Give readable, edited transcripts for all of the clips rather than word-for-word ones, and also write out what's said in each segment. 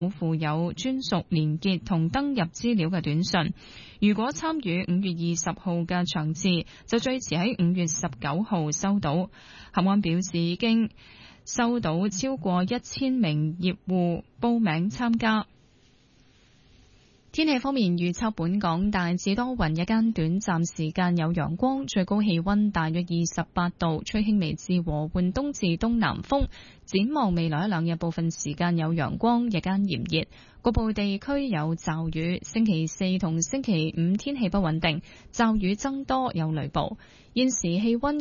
附有專屬連結同登入資料嘅短信。如果參與5月20號嘅場次，就最遲喺5月19號收到。合安表示已經收到超過1000名業戶報名參加。天氣方面預測，本港大致多雲，日間短暫時間有陽光，最高氣溫大約28度，吹輕微至和緩東至東南風。展望未來一兩日，部分時間有陽光，日間炎熱，局部地區有驟雨。星期4同星期5天氣不穩定，驟雨增多，有雷暴。現時氣溫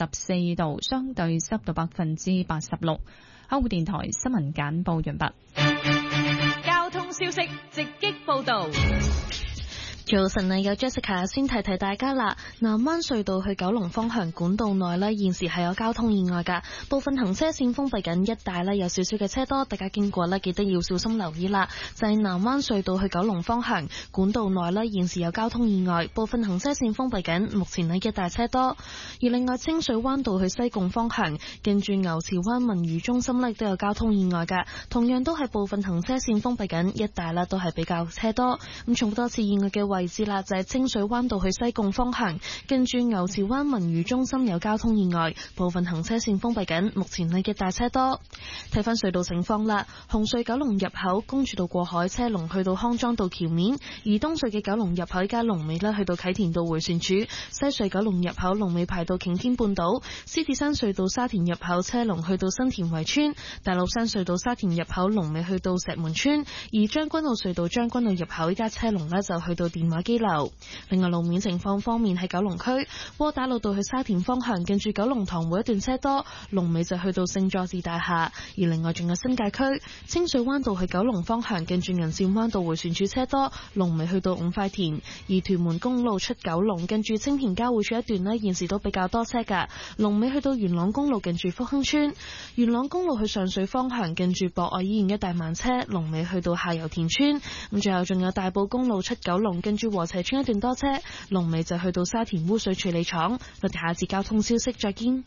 24度，相對濕度86%。香港電台新聞簡報完畢。 交通消息直擊報道。 早晨啊，有 Jessica 先提提大家啦。南灣隧道去九龍方向管道內呢，現時係有交通意外噶，部分行車線封閉緊，一帶呢有少少嘅車多，大家經過呢記得要小心留意啦。就係南灣隧道去九龍方向管道內呢，現時有交通意外，部分行車線封閉緊，目前呢一帶車多。而另外清水灣道去西貢方向，近住牛池灣文娛中心呢都有交通意外噶，同樣都係部分行車線封閉緊，一帶呢都係比較車多。咁重複多次意外嘅位置啦，就係清水灣道去西貢方向，近住牛池灣文娛中心有交通意外，部分行車線封閉緊，目前呢嘅大車多。睇翻隧道情況啦，紅隧九龍入口公主道過海車龍去到康莊道橋面，而東隧嘅九龍入口加龍尾呢去到啟田道迴旋處，西隧九龍入口龍尾排到擎天半島，獅子山隧道沙田入口車龍去到新田圍村，大老山隧道沙田入口龍尾去到石門村，而將軍澳隧道將軍澳入口依家車龍呢就去到電話機樓。另外路面情況方面，喺九龍區窩打老道去沙田方向，近住九龍塘每一段車多，龍尾就去到聖佐治大廈。而另外仲有新界區清水灣道去九龍方向，近住銀線灣道迴旋處車多，龍尾去到五塊田。而屯門公路出九龍，近住青田交匯處一段呢，現時都比較多車噶，龍尾去到元朗公路近住福亨村。元朗公路去上水方向，近住博愛醫院一帶慢車，龍尾去到下游田村。咁最後仲有大埔公路出九龍，跟住禾輋村一段多車，龍尾就去到沙田污水處理廠。我哋下次交通消息再見。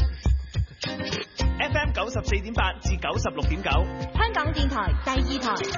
FM 94.8至96.9， 香港電台第2台。